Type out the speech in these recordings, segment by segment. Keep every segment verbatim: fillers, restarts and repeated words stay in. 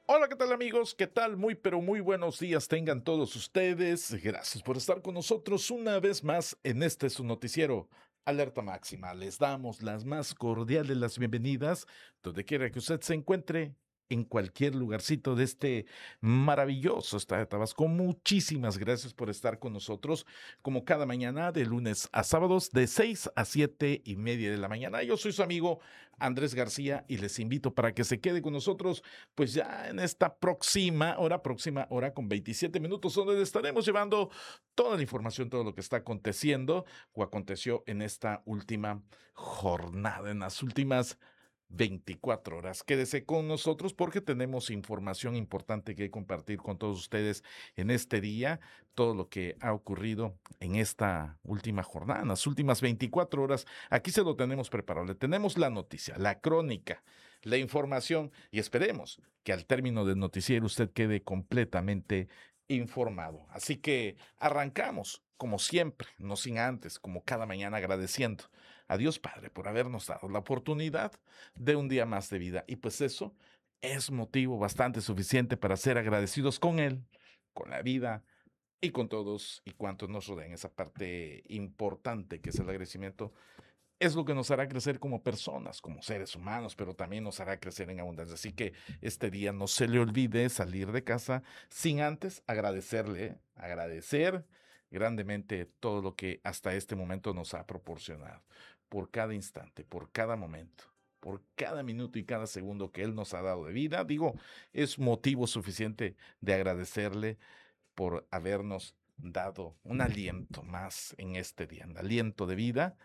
Hola, ¿qué tal amigos? ¿Qué tal? Muy, pero muy buenos días tengan todos ustedes. Gracias por estar con nosotros una vez más en este su noticiero Alerta Máxima. Les damos las más cordiales las bienvenidas donde quiera que usted se encuentre, en cualquier lugarcito de este maravilloso estado de Tabasco. Muchísimas gracias por estar con nosotros como cada mañana de lunes a sábados de seis a siete y media de la mañana. Yo soy su amigo Andrés García y les invito para que se quede con nosotros pues ya en esta próxima hora, próxima hora con veintisiete minutos, donde le estaremos llevando toda la información, todo lo que está aconteciendo o aconteció en esta última jornada, en las últimas veinticuatro horas. Quédese con nosotros porque tenemos información importante que compartir con todos ustedes en este día, todo lo que ha ocurrido en esta última jornada, en las últimas veinticuatro horas. Aquí se lo tenemos preparado. Le tenemos la noticia, la crónica, la información y esperemos que al término del noticiero usted quede completamente informado. Así que arrancamos, como siempre, no sin antes, como cada mañana, agradeciendo a Dios Padre por habernos dado la oportunidad de un día más de vida. Y pues eso es motivo bastante suficiente para ser agradecidos con Él, con la vida y con todos y cuantos nos rodean. Esa parte importante que es el agradecimiento es lo que nos hará crecer como personas, como seres humanos, pero también nos hará crecer en abundancia. Así que este día no se le olvide salir de casa sin antes agradecerle, agradecer grandemente todo lo que hasta este momento nos ha proporcionado, por cada instante, por cada momento, por cada minuto y cada segundo que Él nos ha dado de vida. Digo, es motivo suficiente de agradecerle por habernos dado un aliento más en este día, un aliento de vida,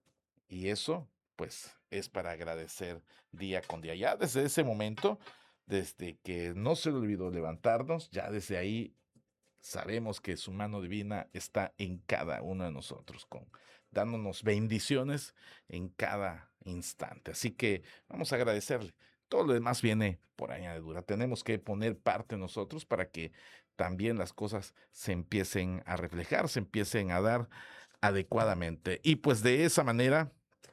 y eso, pues, es para agradecer día con día. Ya desde ese momento, desde que no se le olvidó levantarnos, ya desde ahí sabemos que su mano divina está en cada uno de nosotros, con, dándonos bendiciones en cada instante. Así que vamos a agradecerle. Todo lo demás viene por añadidura. Tenemos que poner parte nosotros para que también las cosas se empiecen a reflejar, se empiecen a dar adecuadamente. Y pues de esa manera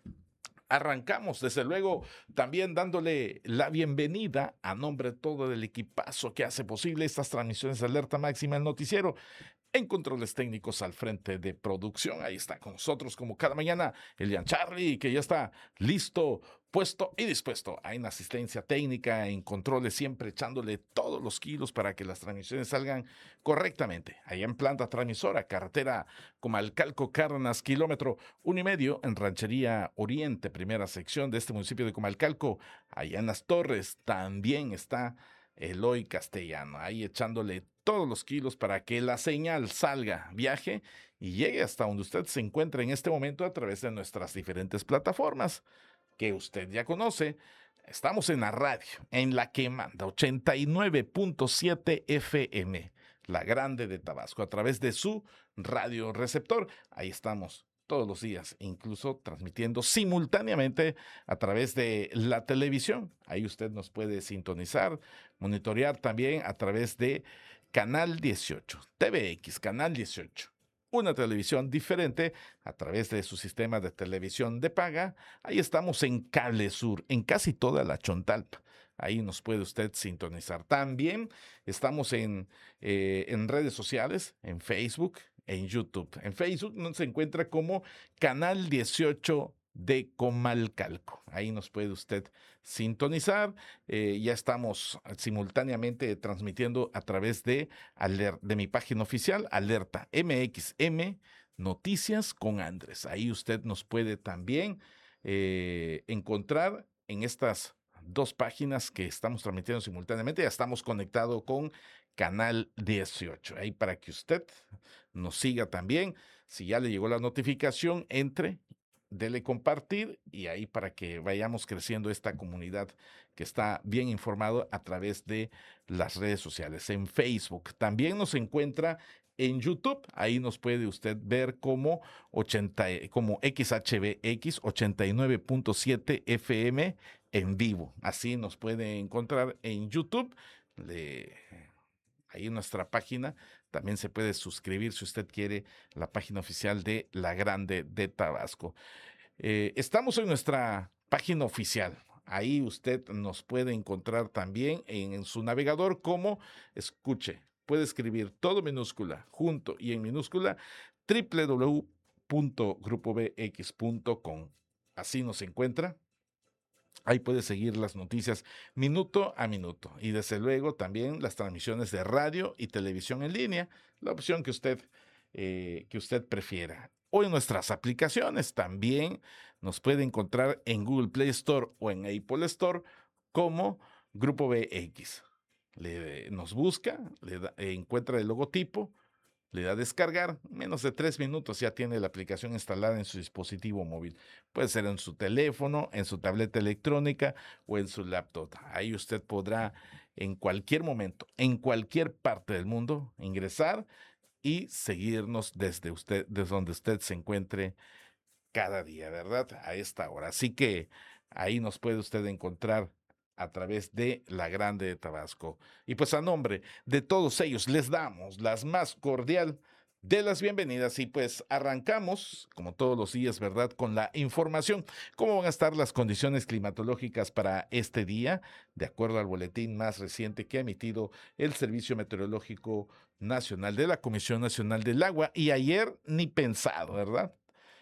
arrancamos, desde luego, también dándole la bienvenida a nombre de todo el equipazo que hace posible estas transmisiones de Alerta Máxima, el noticiero. En controles técnicos al frente de producción, ahí está con nosotros como cada mañana Elian Charlie, que ya está listo, puesto y dispuesto. Hay una asistencia técnica en controles, siempre echándole todos los kilos para que las transmisiones salgan correctamente. Allá en planta transmisora, carretera Comalcalco Cárdenas, kilómetro uno y medio, en Ranchería Oriente, primera sección de este municipio de Comalcalco. Allá en Las Torres también está Eloy Castellano, ahí echándole todos los kilos para que la señal salga, viaje y llegue hasta donde usted se encuentra en este momento a través de nuestras diferentes plataformas que usted ya conoce. Estamos en la radio, en la que manda ochenta y nueve punto siete F M, la grande de Tabasco, a través de su radio receptor. Ahí estamos todos los días, incluso transmitiendo simultáneamente a través de la televisión. Ahí usted nos puede sintonizar, monitorear también a través de Canal dieciocho, T V X, Canal dieciocho. Una televisión diferente a través de su sistema de televisión de paga. Ahí estamos en Cable Sur, en casi toda la Chontalpa. Ahí nos puede usted sintonizar. También estamos en, eh, en redes sociales, en Facebook, en YouTube. En Facebook nos encuentra como Canal dieciocho de Comalcalco. Ahí nos puede usted sintonizar. Eh, ya estamos simultáneamente transmitiendo a través de, aler- de mi página oficial, Alerta M X M Noticias con Andrés. Ahí usted nos puede también eh, encontrar en estas dos páginas que estamos transmitiendo simultáneamente. Ya estamos conectados con Canal dieciocho. Ahí para que usted nos siga también. Si ya le llegó la notificación, entre, dele compartir y ahí para que vayamos creciendo esta comunidad que está bien informado a través de las redes sociales. En Facebook también nos encuentra en YouTube. Ahí nos puede usted ver como, ochenta, como X H B X ochenta y nueve punto siete F M en vivo. Así nos puede encontrar en YouTube. Le, ahí en nuestra página también se puede suscribir si usted quiere la página oficial de La Grande de Tabasco. Eh, estamos en nuestra página oficial. Ahí usted nos puede encontrar también en, en su navegador como, escuche, puede escribir todo minúscula, junto y en minúscula, doble u doble u doble u punto grupo b x punto com. Así nos encuentra. Ahí puede seguir las noticias minuto a minuto y desde luego también las transmisiones de radio y televisión en línea, la opción que usted, eh, que usted prefiera. O en nuestras aplicaciones también nos puede encontrar en Google Play Store o en Apple Store como Grupo B X. Le, nos busca, le da, encuentra el logotipo, le da a descargar, menos de tres minutos ya tiene la aplicación instalada en su dispositivo móvil. Puede ser en su teléfono, en su tableta electrónica o en su laptop. Ahí usted podrá en cualquier momento, en cualquier parte del mundo, ingresar y seguirnos desde usted, desde donde usted se encuentre cada día, ¿verdad? A esta hora. Así que ahí nos puede usted encontrar a través de La Grande de Tabasco. Y pues a nombre de todos ellos les damos las más cordial de las bienvenidas y pues arrancamos, como todos los días, ¿verdad?, con la información. ¿Cómo van a estar las condiciones climatológicas para este día? De acuerdo al boletín más reciente que ha emitido el Servicio Meteorológico Nacional de la Comisión Nacional del Agua. Y ayer ni pensado, ¿verdad?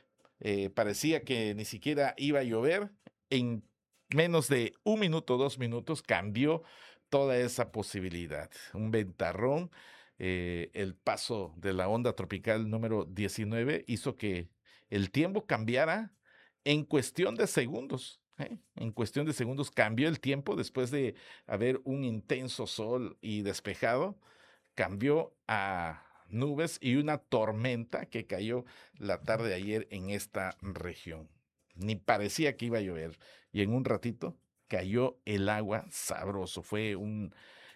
Eh, parecía que ni siquiera iba a llover. En menos de un minuto, dos minutos, cambió toda esa posibilidad. Un ventarrón, eh, el paso de la onda tropical número diecinueve hizo que el tiempo cambiara en cuestión de segundos. ¿eh? En cuestión de segundos cambió el tiempo después de haber un intenso sol y despejado. Cambió a nubes y una tormenta que cayó la tarde de ayer en esta región. Ni parecía que iba a llover. Y en un ratito cayó el agua sabroso. Fue un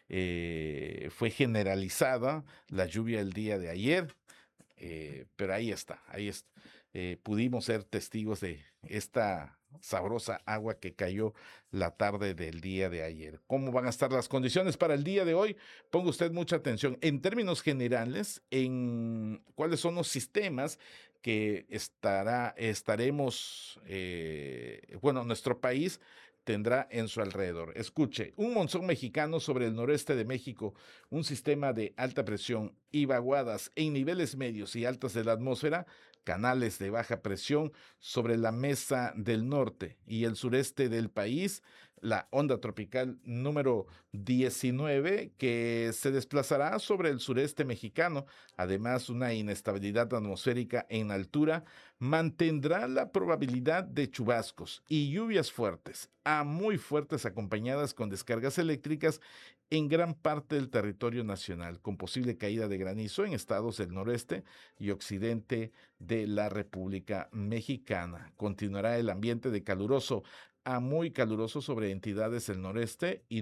eh, fue generalizada la lluvia el día de ayer. Eh, pero ahí está, ahí está. Eh, pudimos ser testigos de esta sabrosa agua que cayó la tarde del día de ayer. ¿Cómo van a estar las condiciones para el día de hoy? Ponga usted mucha atención. En términos generales, en cuáles son los sistemas que estará, estaremos, eh, bueno, nuestro país tendrá en su alrededor. Escuche, un monzón mexicano sobre el noreste de México, un sistema de alta presión y vaguadas en niveles medios y altos de la atmósfera, canales de baja presión sobre la mesa del norte y el sureste del país, la onda tropical número diecinueve que se desplazará sobre el sureste mexicano, además una inestabilidad atmosférica en altura, mantendrá la probabilidad de chubascos y lluvias fuertes a muy fuertes acompañadas con descargas eléctricas en gran parte del territorio nacional, con posible caída de granizo en estados del noreste y occidente de la República Mexicana. Continuará el ambiente de caluroso a muy caluroso sobre entidades del noreste y